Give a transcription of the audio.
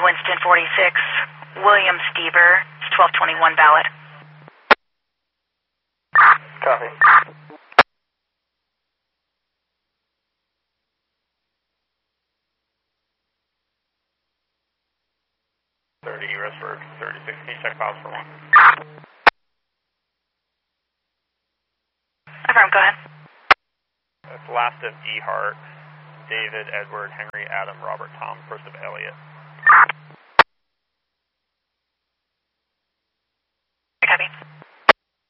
Winston 46, William Stever, 1221 valid. Copy. 30, Resford 36, can you check files for 1? Affirm, go ahead. That's last of E. Hart, David, Edward, Henry, Adam, Robert, Tom, first of Elliot.